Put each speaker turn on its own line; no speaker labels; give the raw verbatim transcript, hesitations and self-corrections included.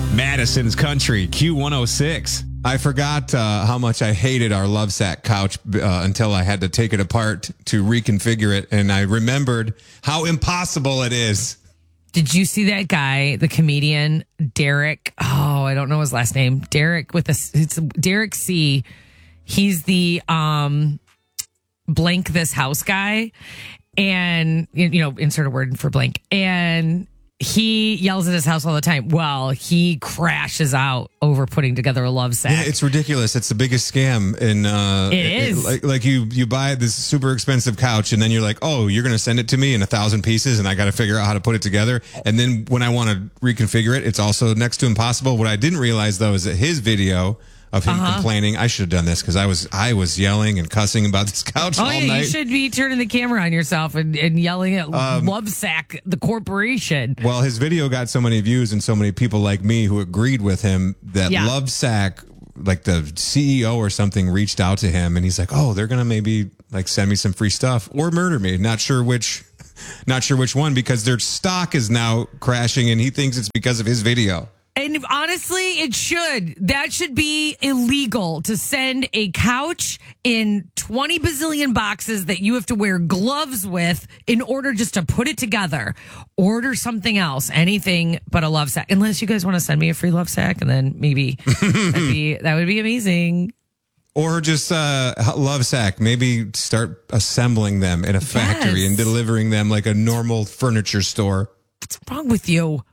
Madison's Country, Q one oh six.
I forgot uh, how much I hated our Lovesac couch uh, until I had to take it apart to reconfigure it. And I remembered how impossible it is.
Did you see that guy, the comedian, Derek? Oh, I don't know his last name. Derek with a, it's Derek C. He's the um, blank this house guy. And, you know, insert a word for blank. And he yells at his house all the time. Well, he crashes out over putting together a Lovesac.
Yeah, it's ridiculous. It's the biggest scam. In, uh,
it is.
It, like, like you, you buy this super expensive couch and then you're like, oh, you're going to send it to me in a thousand pieces and I got to figure out how to put it together. And then when I want to reconfigure it, it's also next to impossible. What I didn't realize, though, is that his video of him uh-huh. complaining, I should have done this because I was I was yelling and cussing about this couch
oh,
all
yeah,
night.
You should be turning the camera on yourself and, and yelling at um, Lovesac, the corporation.
Well, his video got so many views and so many people like me who agreed with him that yeah. Lovesac, like the C E O or something, reached out to him and he's like, oh, they're going to maybe like send me some free stuff or murder me. Not sure which, not sure which one, because their stock is now crashing and he thinks it's because of his video.
And honestly, it should. That should be illegal to send a couch in twenty bazillion boxes that you have to wear gloves with in order just to put it together. Order something else, anything but a Lovesac. Unless you guys want to send me a free Lovesac, and then maybe that'd be, that would be amazing.
Or just uh, Lovesac. Maybe start assembling them in a factory yes. and delivering them like a normal furniture store.
What's wrong with you?